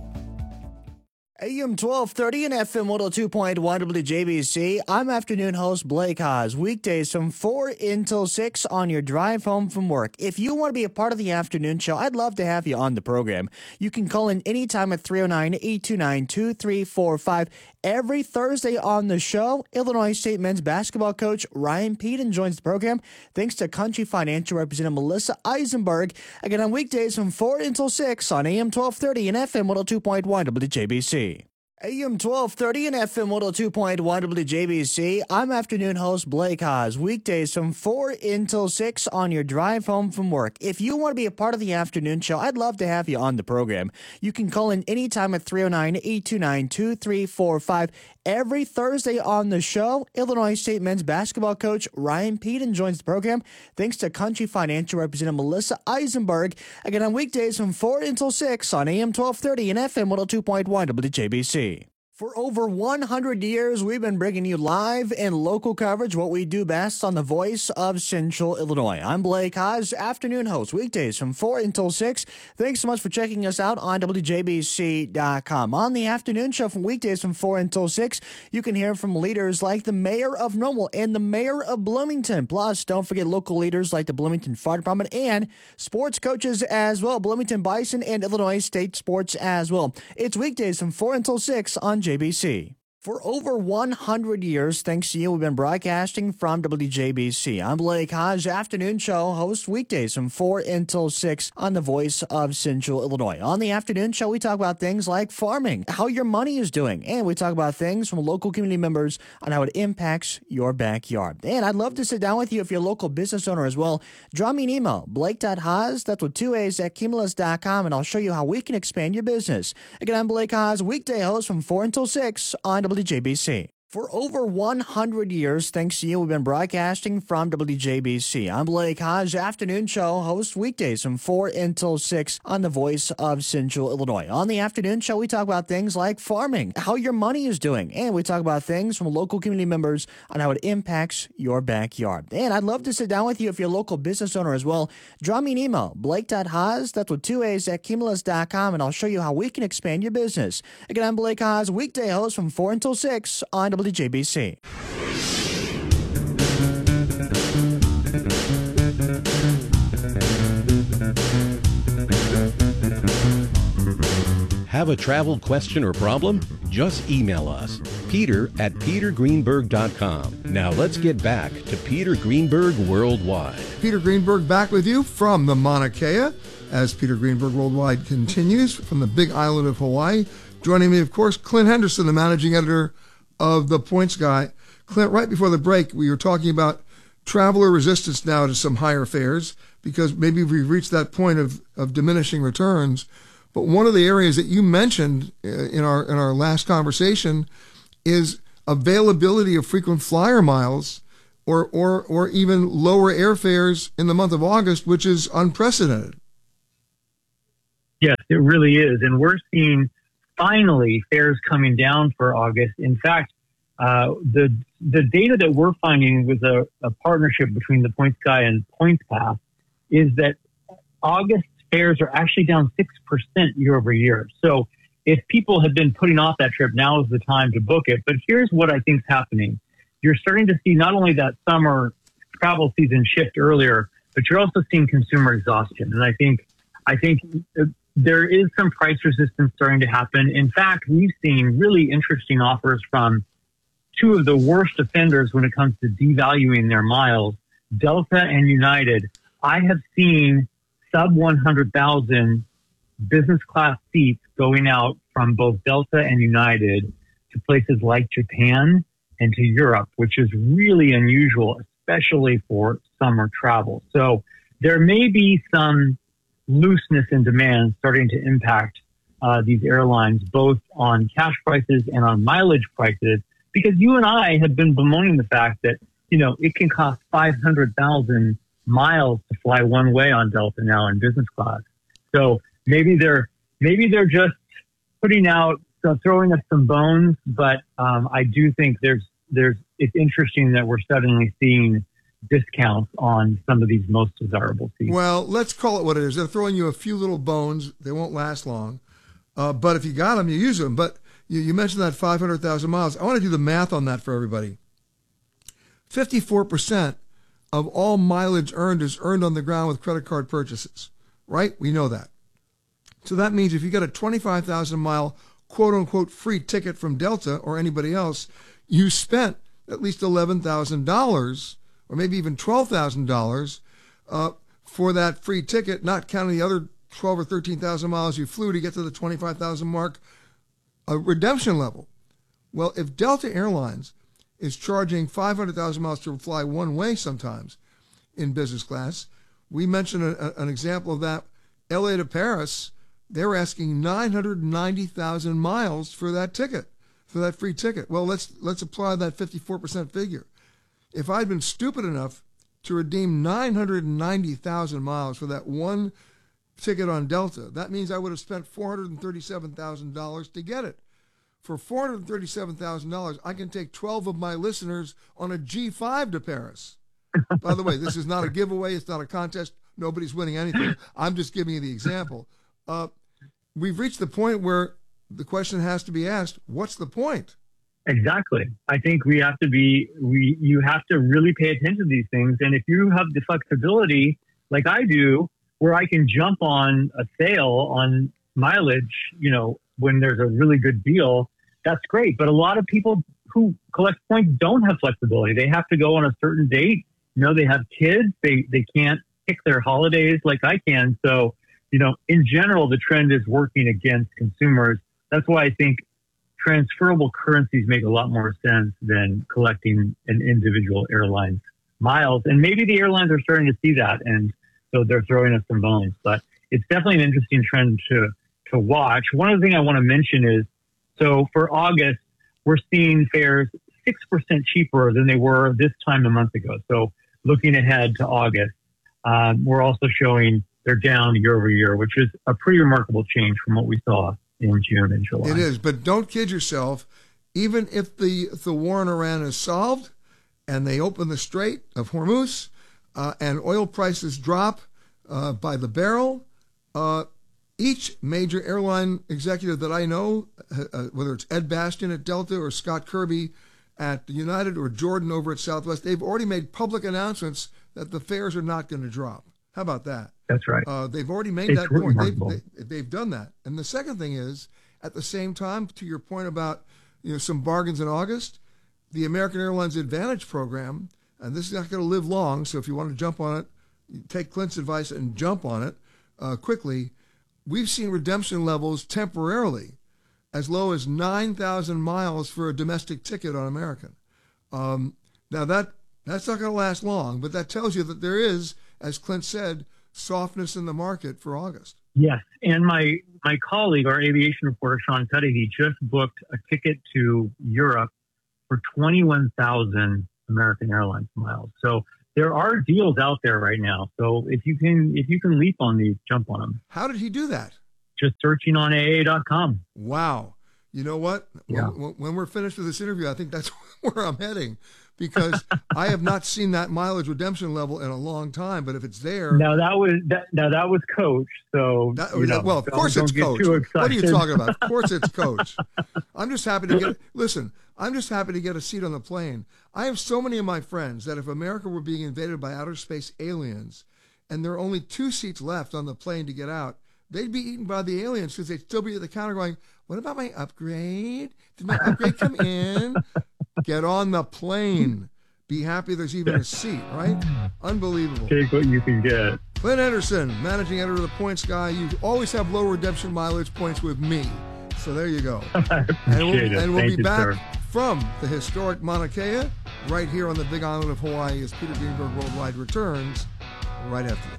[SPEAKER 12] A M twelve thirty and F M one oh two point one W J B C. I'm afternoon host Blake Haas. Weekdays from four until six on your drive home from work. If you want to be a part of the afternoon show, I'd love to have you on the program. You can call in anytime at three oh nine, eight two nine, two three four five. Every Thursday on the show, Illinois State men's basketball coach Ryan Peden joins the program thanks to Country Financial Representative Melissa Eisenberg. Again, on weekdays from four until six on A M twelve thirty and F M one oh two point one W J B C. A M twelve thirty and F M one oh two point one W J B C. I'm afternoon host Blake Haas. Weekdays from four until six on your drive home from work. If you want to be a part of the afternoon show, I'd love to have you on the program. You can call in anytime at three oh nine, eight two nine, two three four five. Every Thursday on the show, Illinois State men's basketball coach Ryan Peden joins the program thanks to Country Financial Representative Melissa Eisenberg. Again, on weekdays from four until six on A M twelve thirty and F M one oh two point one W J B C. For over one hundred years, we've been bringing you live and local coverage, what we do best on the voice of Central Illinois. I'm Blake Haas, afternoon host, weekdays from four until six. Thanks so much for checking us out on W J B C dot com. On the afternoon show from weekdays from four until six, you can hear from leaders like the mayor of Normal and the mayor of Bloomington. Plus, don't forget local leaders like the Bloomington Fire Department and sports coaches as well, Bloomington Bison and Illinois State Sports as well. It's weekdays from four until six on J B C. For over one hundred years, thanks to you, we've been broadcasting from W J B C. I'm Blake Haas, afternoon show host weekdays from four until six on the voice of Central Illinois. On the afternoon show, we talk about things like farming, how your money is doing, and we talk about things from local community members on how it impacts your backyard. And I'd love to sit down with you if you're a local business owner as well. Drop me an email, blake.haas, that's with two A's, at cumulus dot com, and I'll show you how we can expand your business. Again, I'm Blake Haas, weekday host from four until six on W J B C. For over one hundred years, thanks to you, we've been broadcasting from W J B C. I'm Blake Hodge, afternoon show host weekdays from four until six on the Voice of Central Illinois. On the afternoon show, we talk about things like farming, how your money is doing, and we talk about things from local community members on how it impacts your backyard. And I'd love to sit down with you if you're a local business owner as well. Draw me an email, blake.haas, that's with two A's, at cumulus dot com, and I'll show you how we can expand your business. Again, I'm Blake Haas, weekday host from four until six on W J B C.
[SPEAKER 1] Have a travel question or problem? Just email us, Peter at peter greenberg dot com. Now let's get back to Peter Greenberg Worldwide.
[SPEAKER 3] Peter Greenberg back with you from the Mauna Kea as Peter Greenberg Worldwide continues from the big island of Hawaii. Joining me, of course, Clint Henderson, the managing editor of The Points Guy. Clint, right before the break, we were talking about traveler resistance now to some higher fares because maybe we've reached that point of, of diminishing returns. But one of the areas that you mentioned in our in our last conversation is availability of frequent flyer miles or, or, or even lower airfares in the month of August, which is unprecedented.
[SPEAKER 16] Yes, it really is. And we're seeing finally fares coming down for August. In fact, uh, the the data that we're finding with a, a partnership between the Points Guy and Points Pass is that August fares are actually down six percent year over year. So if people have been putting off that trip, now is the time to book it. But here's what I think is happening. You're starting to see not only that summer travel season shift earlier, but you're also seeing consumer exhaustion. And I think, I think there is some price resistance starting to happen. In fact, we've seen really interesting offers from two of the worst offenders when it comes to devaluing their miles, Delta and United. I have seen sub one hundred thousand business class seats going out from both Delta and United to places like Japan and to Europe, which is really unusual, especially for summer travel. So there may be some looseness in demand starting to impact uh, these airlines, both on cash prices and on mileage prices, because you and I have been bemoaning the fact that, you know, it can cost five hundred thousand miles to fly one way on Delta now in business class. So maybe they're, maybe they're just putting out, so throwing us some bones, but um, I do think there's, there's, it's interesting that we're suddenly seeing discounts on some of these most desirable seats.
[SPEAKER 3] Well, let's call it what it is. They're throwing you a few little bones. They won't last long. Uh, but if you got them, you use them. But you, you mentioned that five hundred thousand miles. I want to do the math on that for everybody. fifty-four percent of all mileage earned is earned on the ground with credit card purchases, right? We know that. So that means if you get a twenty-five thousand mile quote-unquote free ticket from Delta or anybody else, you spent at least eleven thousand dollars or maybe even twelve thousand dollars uh, for that free ticket, not counting the other twelve or thirteen thousand miles you flew to get to the twenty-five thousand mark a redemption level. Well, if Delta Airlines is charging five hundred thousand miles to fly one way sometimes in business class, we mentioned a, a, an example of that, L A to Paris, they're asking nine hundred ninety thousand miles for that ticket, for that free ticket. Well, let's let's apply that fifty-four percent figure. If I'd been stupid enough to redeem nine hundred ninety thousand miles for that one ticket on Delta, that means I would have spent four hundred thirty-seven thousand dollars to get it. For four hundred thirty-seven thousand dollars, I can take twelve of my listeners on a G five to Paris. By the way, this is not a giveaway. It's not a contest. Nobody's winning anything. I'm just giving you the example. Uh, we've reached the point where the question has to be asked, what's the point?
[SPEAKER 16] Exactly. I think we have to be, we, you have to really pay attention to these things. And if you have the flexibility, like I do, where I can jump on a sale on mileage, you know, when there's a really good deal, that's great. But a lot of people who collect points don't have flexibility. They have to go on a certain date. You know, they have kids. They, they can't pick their holidays like I can. So, you know, in general, the trend is working against consumers. That's why I think transferable currencies make a lot more sense than collecting an individual airline's miles. And maybe the airlines are starting to see that, and so they're throwing us some bones. But it's definitely an interesting trend to to watch. One other thing I want to mention is, so for August, we're seeing fares six percent cheaper than they were this time a month ago. So looking ahead to August, um, we're also showing they're down year over year, which is a pretty remarkable change from what we saw in June and July.
[SPEAKER 3] It is, but don't kid yourself. Even if the, if the war in Iran is solved and they open the Strait of Hormuz uh, and oil prices drop uh, by the barrel, uh, each major airline executive that I know, uh, whether it's Ed Bastian at Delta or Scott Kirby at United or Jordan over at Southwest, they've already made public announcements that the fares are not going to drop. How about that?
[SPEAKER 16] That's right.
[SPEAKER 3] Uh, they've already made
[SPEAKER 16] it's
[SPEAKER 3] that point. They've,
[SPEAKER 16] they,
[SPEAKER 3] they've done that. And the second thing is, at the same time, to your point about you know some bargains in August, the American Airlines Advantage program, and this is not going to live long, so if you want to jump on it, take Clint's advice and jump on it uh, quickly. We've seen redemption levels temporarily as low as nine thousand miles for a domestic ticket on American. Um, now, that that's not going to last long, but that tells you that there is, as Clint said, softness in the market for August.
[SPEAKER 16] Yes, and my my colleague, our aviation reporter, Sean Cuddy, he just booked a ticket to Europe for twenty-one thousand American Airlines miles. So there are deals out there right now. So if you can if you can leap on these, jump on them.
[SPEAKER 3] How did he do that?
[SPEAKER 16] Just searching on A A dot com.
[SPEAKER 3] Wow. You know what?
[SPEAKER 16] Yeah.
[SPEAKER 3] When, when we're finished with this interview, I think that's where I'm heading, because I have not seen that mileage redemption level in a long time. But if it's there,
[SPEAKER 16] now that was that. Now that was Coach. So
[SPEAKER 3] that,
[SPEAKER 16] you know,
[SPEAKER 3] well, of course it's Coach. What are you talking about? Of course it's Coach. I'm just happy to get. Listen, I'm just happy to get a seat on the plane. I have so many of my friends that if America were being invaded by outer space aliens, and there are only two seats left on the plane to get out, they'd be eaten by the aliens because they'd still be at the counter going, "What about my upgrade? Did my upgrade come in?" Get on the plane. Be happy there's even a seat, right? Unbelievable.
[SPEAKER 16] Take what you can get.
[SPEAKER 3] Clint Anderson, managing editor of The Points Guy. You always have low redemption mileage points with me. So there you go.
[SPEAKER 16] I appreciate
[SPEAKER 3] and we'll,
[SPEAKER 16] it.
[SPEAKER 3] And we'll
[SPEAKER 16] Thank
[SPEAKER 3] be
[SPEAKER 16] you,
[SPEAKER 3] back
[SPEAKER 16] sir.
[SPEAKER 3] from the historic Mauna Kea right here on the Big Island of Hawaii as Peter Greenberg Worldwide returns right after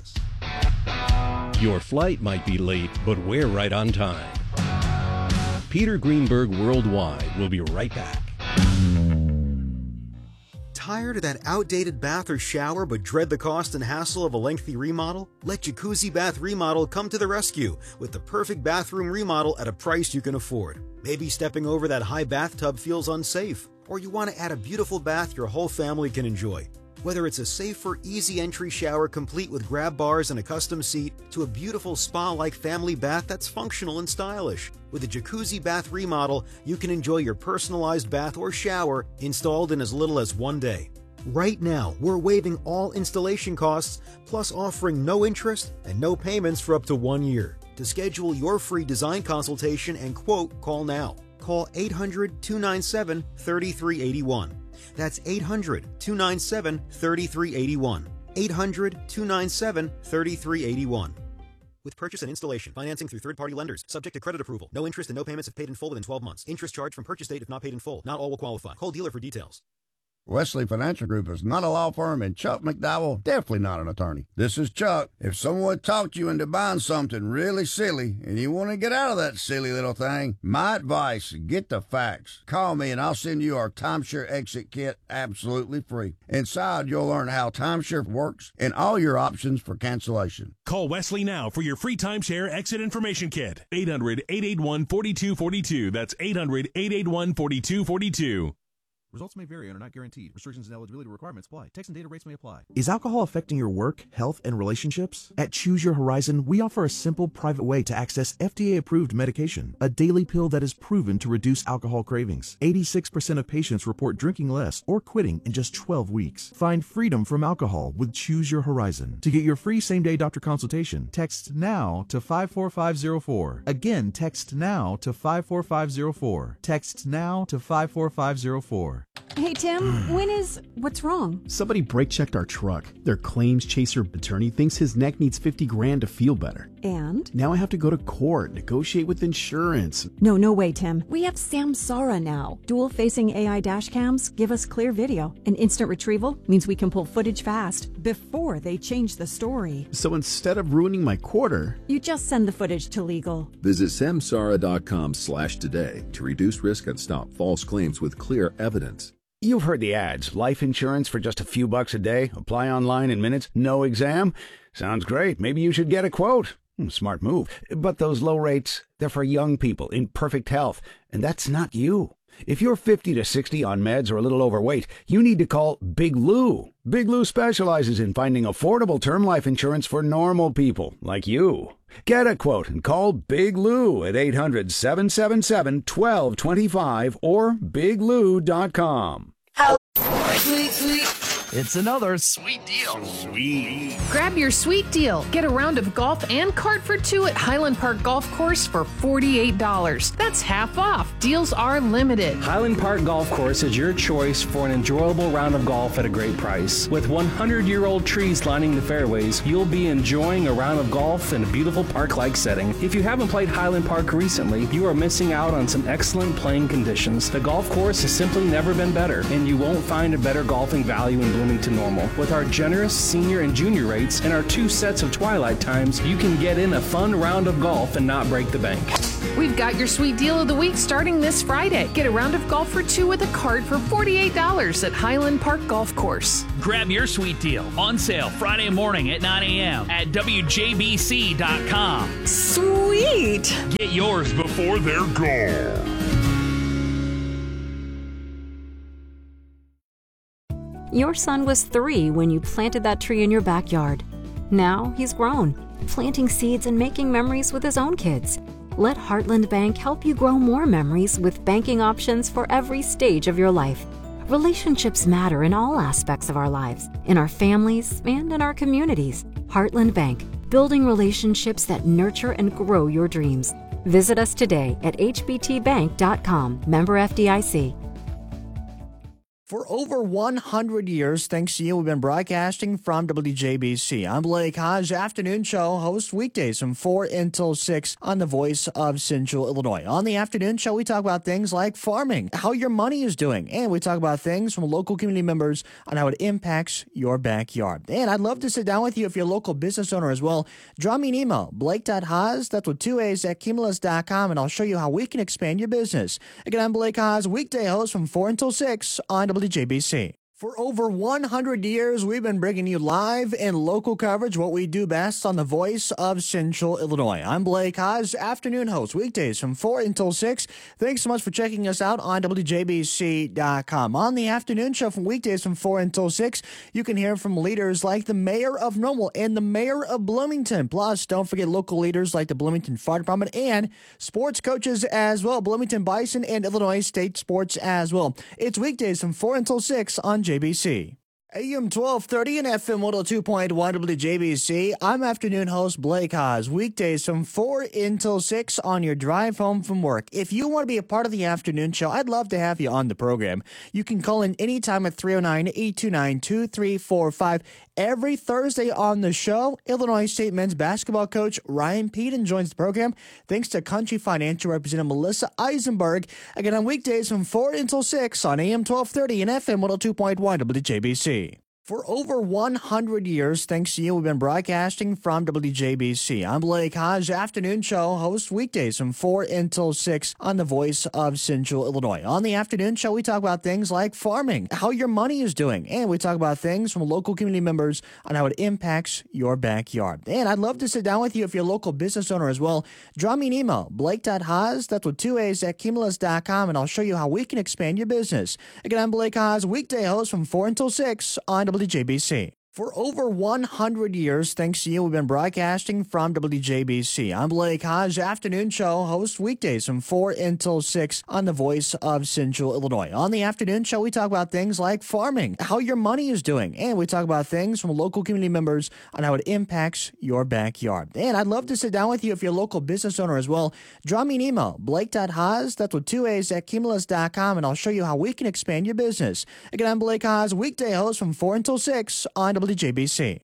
[SPEAKER 3] this.
[SPEAKER 1] Your flight might be late, but we're right on time. Peter Greenberg Worldwide will be right back.
[SPEAKER 20] Tired of that outdated bath or shower but dread the cost and hassle of a lengthy remodel? Let Jacuzzi Bath Remodel come to the rescue with the perfect bathroom remodel at a price you can afford. Maybe stepping over that high bathtub feels unsafe, or you want to add a beautiful bath your whole family can enjoy. Whether it's a safer, easy entry shower complete with grab bars and a custom seat, to a beautiful spa-like family bath that's functional and stylish. With a Jacuzzi Bath Remodel, you can enjoy your personalized bath or shower installed in as little as one day. Right now, we're waiving all installation costs, plus offering no interest and no payments for up to one year. To schedule your free design consultation and quote, call now. Call eight hundred, two nine seven, three three eight one. That's eight hundred, two nine seven, three three eight one. eight hundred, two nine seven, three three eight one. With purchase and installation, financing through third-party lenders, subject to credit approval. No interest and no payments if paid in full within twelve months. Interest charged from purchase date if not paid in full. Not all will qualify. Call dealer for details.
[SPEAKER 21] Wesley Financial Group is not a law firm, and Chuck McDowell definitely not an attorney. This is Chuck. If someone talked you into buying something really silly and you want to get out of that silly little thing, my advice, get the facts. Call me and I'll send you our timeshare exit kit absolutely free. Inside, you'll learn how timeshare works and all your options for cancellation.
[SPEAKER 22] Call Wesley now for your free timeshare exit information kit. eight hundred, eight eight one, four two four two. That's eight hundred, eight eight one, four two four two.
[SPEAKER 10] Results may vary and are not guaranteed. Restrictions and eligibility requirements apply. Text and data rates may apply.
[SPEAKER 11] Is alcohol affecting your work, health, and relationships? At Choose Your Horizon, we offer a simple, private way to access F D A-approved medication, a daily pill that is proven to reduce alcohol cravings. eighty-six percent of patients report drinking less or quitting in just twelve weeks. Find freedom from alcohol with Choose Your Horizon. To get your free same-day doctor consultation, text NOW to five four five zero four. Again, text NOW to five four five zero four. Text NOW to five four five zero four.
[SPEAKER 23] Hey, Tim, when is... What's wrong?
[SPEAKER 5] Somebody brake-checked our truck. Their claims chaser attorney thinks his neck needs fifty grand to feel better.
[SPEAKER 23] And?
[SPEAKER 5] Now I have to go to court, negotiate with insurance.
[SPEAKER 23] No, no way, Tim. We have Samsara now. Dual-facing A I dash cams give us clear video. And instant retrieval means we can pull footage fast before they change the story.
[SPEAKER 5] So instead of ruining my quarter...
[SPEAKER 23] You just send the footage to legal.
[SPEAKER 6] Visit samsara dot com slash today to reduce risk and stop false claims with clear evidence.
[SPEAKER 17] You've heard the ads. Life insurance for just a few bucks a day. Apply online in minutes. No exam. Sounds great. Maybe you should get a quote. Hmm, smart move. But those low rates, they're for young people in perfect health. And that's not you. If you're fifty to sixty on meds or a little overweight, you need to call Big Lou. Big Lou specializes in finding affordable term life insurance for normal people like you. Get a quote and call Big Lou at eight hundred, seven seven seven, one two two five or big lou dot com.
[SPEAKER 19] Sweet, sweet. It's another sweet deal. Sweet.
[SPEAKER 13] Grab your sweet deal. Get a round of golf and cart for two at Highland Park Golf Course for forty-eight dollars. That's half off. Deals are limited.
[SPEAKER 14] Highland Park Golf Course is your choice for an enjoyable round of golf at a great price. With one hundred year old trees lining the fairways, you'll be enjoying a round of golf in a beautiful park-like setting. If you haven't played Highland Park recently, you are missing out on some excellent playing conditions. The golf course has simply never been better, and you won't find a better golfing value in Bloomington Normal. With our generous senior and junior rates and our two sets of twilight times, you can get in a fun round of golf and not break the bank.
[SPEAKER 13] We've got your sweet deal of the week starting this Friday. Get a round of golf for two with a cart for forty-eight dollars at Highland Park Golf Course.
[SPEAKER 15] Grab your sweet deal on sale Friday morning at nine a.m. at W J B C dot com.
[SPEAKER 2] Sweet!
[SPEAKER 15] Get yours before they're gone.
[SPEAKER 4] Your son was three when you planted that tree in your backyard. Now he's grown, planting seeds and making memories with his own kids. Let Heartland Bank help you grow more memories with banking options for every stage of your life. Relationships matter in all aspects of our lives, in our families and in our communities. Heartland Bank, building relationships that nurture and grow your dreams. Visit us today at h b t bank dot com, member F D I C.
[SPEAKER 12] For over one hundred years, thanks to you, we've been broadcasting from W J B C. I'm Blake Hodge, afternoon show host weekdays from four until six on the Voice of Central Illinois. On the afternoon show, we talk about things like farming, how your money is doing, and we talk about things from local community members on how it impacts your backyard. And I'd love to sit down with you if you're a local business owner as well. Drop me an email, blake dot haas, that's with two A's, at cumulus dot com, and I'll show you how we can expand your business. Again, I'm Blake Haas, weekday host from four until six on W J B C. For over one hundred years, we've been bringing you live and local coverage, what we do best on the Voice of Central Illinois. I'm Blake Haas, afternoon host, weekdays from four until six. Thanks so much for checking us out on W J B C dot com. On the afternoon show from weekdays from four until six, you can hear from leaders like the mayor of Normal and the mayor of Bloomington. Plus, don't forget local leaders like the Bloomington Fire Department and sports coaches as well, Bloomington Bison and Illinois State Sports as well. It's weekdays from four until six on J B C. A M twelve thirty and F M one oh two point one W J B C. I'm afternoon host Blake Haas, weekdays from four until six on your drive home from work. If you want to be a part of the afternoon show, I'd love to have you on the program. You can call in anytime at three oh nine, eight two nine, two three four five. Every Thursday on the show, Illinois State men's basketball coach Ryan Peden joins the program, thanks to Country Financial Representative Melissa Eisenberg. Again, on weekdays from four until six on A M twelve thirty and F M one oh two point one W J B C. For over one hundred years, thanks to you, we've been broadcasting from W J B C. I'm Blake Hodge, afternoon show host weekdays from four until six on the Voice of Central Illinois. On the afternoon show, we talk about things like farming, how your money is doing, and we talk about things from local community members on how it impacts your backyard. And I'd love to sit down with you if you're a local business owner as well. Drop me an email, blake dot haas, that's with two A's, at cumulus dot com, and I'll show you how we can expand your business. Again, I'm Blake Haas, weekday host from four until six on W J B C. For over one hundred years, thanks to you, we've been broadcasting from W J B C. I'm Blake Hodge, afternoon show host weekdays from four until six on the Voice of Central Illinois. On the afternoon show, we talk about things like farming, how your money is doing, and we talk about things from local community members on how it impacts your backyard. And I'd love to sit down with you if you're a local business owner as well. Drop me an email, blake dot haas, that's with two A's, at cumulus dot com, and I'll show you how we can expand your business. Again, I'm Blake Haas, weekday host from four until six on W J B C.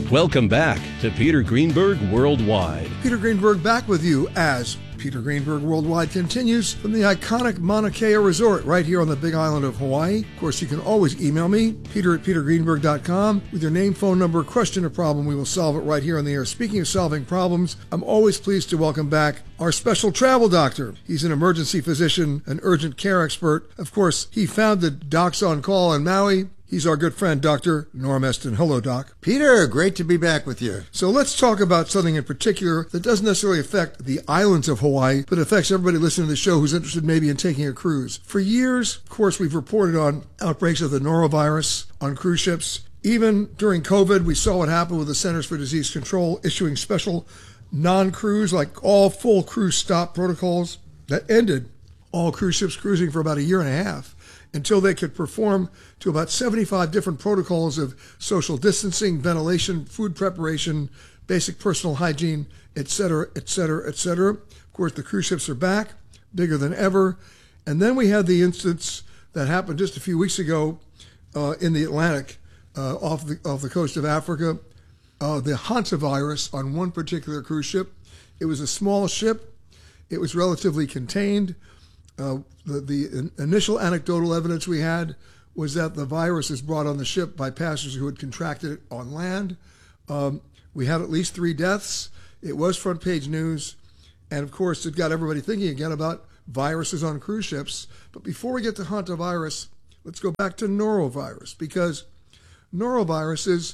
[SPEAKER 1] Welcome back to Peter Greenberg Worldwide.
[SPEAKER 3] Peter Greenberg back with you as Peter Greenberg Worldwide continues from the iconic Mauna Kea Resort right here on the Big Island of Hawaii. Of course, you can always email me, peter at peter greenberg dot com, with your name, phone number, question, or problem. We will solve it right here on the air. Speaking of solving problems, I'm always pleased to welcome back our special travel doctor. He's an emergency physician, an urgent care expert. Of course, he founded Docs on Call in Maui. He's our good friend, Doctor Norm Eston. Hello, Doc.
[SPEAKER 2] Peter, great to be back with you.
[SPEAKER 3] So let's talk about something in particular that doesn't necessarily affect the islands of Hawaii, but affects everybody listening to the show who's interested maybe in taking a cruise. For years, of course, we've reported on outbreaks of the norovirus on cruise ships. Even during COVID, we saw what happened with the Centers for Disease Control issuing special non-cruise, like all full cruise stop protocols that ended all cruise ships cruising for about a year and a half, until they could perform to about seventy-five different protocols of social distancing, ventilation, food preparation, basic personal hygiene, et cetera, et cetera, et cetera. Of course, the cruise ships are back, bigger than ever. And then we had the instance that happened just a few weeks ago uh, in the Atlantic, uh, off the off the coast of Africa, uh, the hantavirus on one particular cruise ship. It was a small ship. It was relatively contained. Uh, the, the initial anecdotal evidence we had was that the virus is brought on the ship by passengers who had contracted it on land. Um, we had at least three deaths. It was front page news. And of course, it got everybody thinking again about viruses on cruise ships. But before we get to hantavirus, let's go back to norovirus, because norovirus is,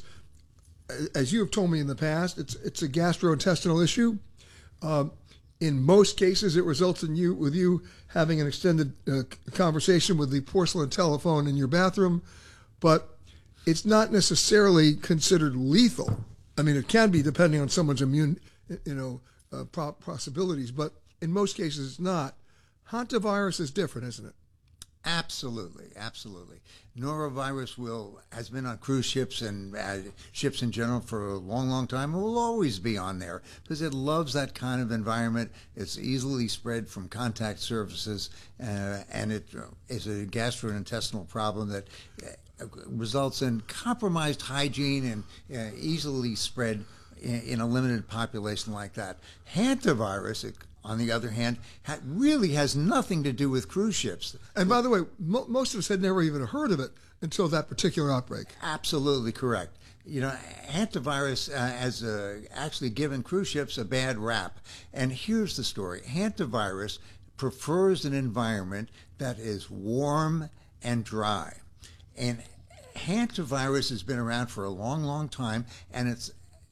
[SPEAKER 3] as you have told me in the past, it's, it's a gastrointestinal issue. Um, In most cases, it results in you with you having an extended uh, conversation with the porcelain telephone in your bathroom, but it's not necessarily considered lethal. I mean, it can be depending on someone's immune, you know, uh, possibilities, but in most cases, it's not. Hantavirus is different, isn't it?
[SPEAKER 2] Absolutely, absolutely. Norovirus will has been on cruise ships and uh, ships in general for a long, long time, and will always be on there because it loves that kind of environment. It's easily spread from contact surfaces, uh, and it is a gastrointestinal problem that uh, results in compromised hygiene and uh, easily spread in, in a limited population like that. Hantavirus, it, on the other hand, ha- really has nothing to do with cruise ships.
[SPEAKER 3] And by the way, mo- most of us had never even heard of it until that particular outbreak.
[SPEAKER 2] Absolutely correct. You know, hantavirus uh, has uh, actually given cruise ships a bad rap. And here's the story. Hantavirus prefers an environment that is warm and dry. And hantavirus has been around for a long, long time, and it's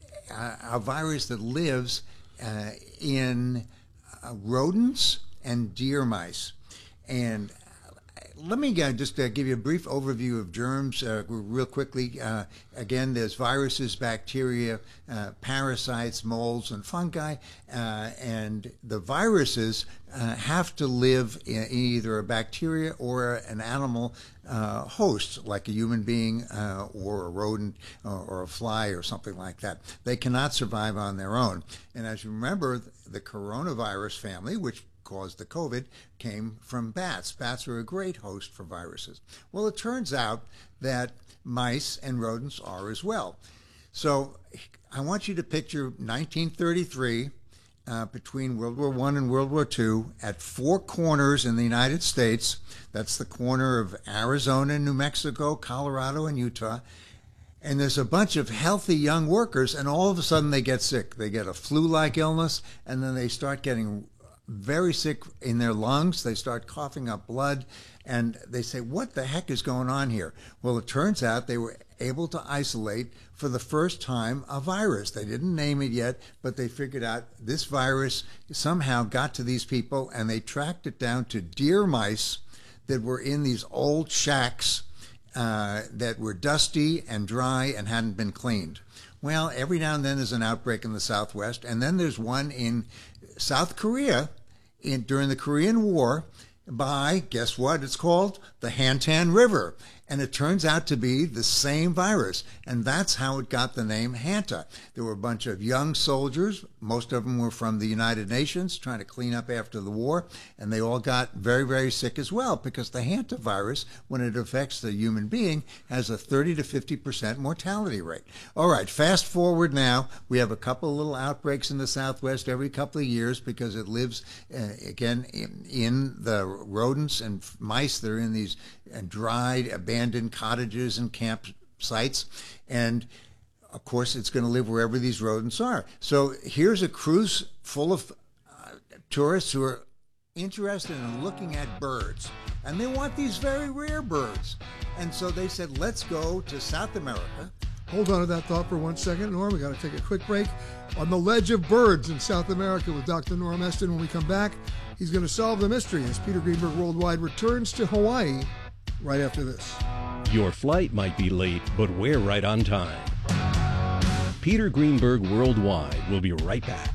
[SPEAKER 2] a, a virus that lives uh, in Uh, rodents and deer mice. And uh, let me uh, just uh, give you a brief overview of germs uh, real quickly. Uh, again, there's viruses, bacteria, uh, parasites, molds, and fungi. Uh, and the viruses uh, have to live in either a bacteria or an animal uh, host, like a human being uh, or a rodent or, or a fly or something like that. They cannot survive on their own. And as you remember, the coronavirus family, which caused the COVID, came from bats. Bats are a great host for viruses. Well, it turns out that mice and rodents are as well. So I want you to picture nineteen thirty-three, uh, between World War One and World War Two, at four corners in the United States. That's the corner of Arizona, New Mexico, Colorado, and Utah. And there's a bunch of healthy young workers, and all of a sudden they get sick. They get a flu-like illness, and then they start getting very sick in their lungs. They start coughing up blood, and they say, what the heck is going on here? Well, it turns out they were able to isolate for the first time a virus. They didn't name it yet, but they figured out this virus somehow got to these people, and they tracked it down to deer mice that were in these old shacks Uh, that were dusty and dry and hadn't been cleaned. Well, every now and then there's an outbreak in the Southwest, and then there's one in South Korea in, during the Korean War by, guess what it's called? The Hantan River. And it turns out to be the same virus. And that's how it got the name Hanta. There were a bunch of young soldiers. Most of them were from the United Nations trying to clean up after the war. And they all got very, very sick as well, because the Hanta virus, when it affects the human being, has a thirty to fifty percent mortality rate. All right, fast forward now. We have a couple of little outbreaks in the Southwest every couple of years because it lives, uh, again, in, in the rodents and mice that are in these uh, dried, abandoned cottages and campsites. And of course, it's going to live wherever these rodents are. So here's a cruise full of uh, tourists who are interested in looking at birds. And they want these very rare birds. And so they said, let's go to South America.
[SPEAKER 3] Hold on to that thought for one second, Norm. We got to take a quick break on the Ledge of Birds in South America with Doctor Norm Eston. When we come back, he's going to solve the mystery as Peter Greenberg Worldwide returns to Hawaii right after this.
[SPEAKER 1] Your flight might be late, but we're right on time. Peter Greenberg Worldwide will be right back.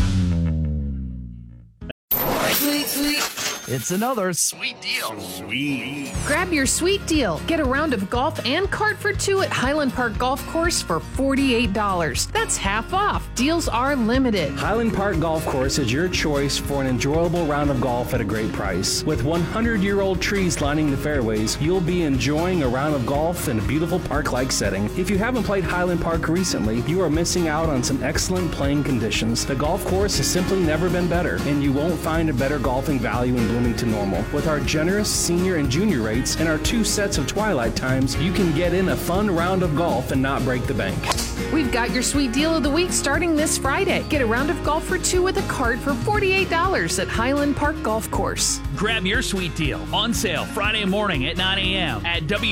[SPEAKER 19] Sweet, sweet. It's another sweet deal. Sweet.
[SPEAKER 13] Grab your sweet deal. Get a round of golf and cart for two at Highland Park Golf Course for forty-eight dollars. That's half off. Deals are limited.
[SPEAKER 14] Highland Park Golf Course is your choice for an enjoyable round of golf at a great price. With one hundred year old trees lining the fairways, you'll be enjoying a round of golf in a beautiful park-like setting. If you haven't played Highland Park recently, you are missing out on some excellent playing conditions. The golf course has simply never been better, and you won't find a better golfing value in Bloomington Normal. With our generous senior and junior rates and our two sets of twilight times, you can get in a fun round of golf and not break the bank.
[SPEAKER 13] We've got your sweet deal of the week starting this Friday. Get a round of golf for two with a cart for forty-eight dollars at Highland Park Golf Course.
[SPEAKER 15] Grab your sweet deal on sale Friday morning at nine a.m. at W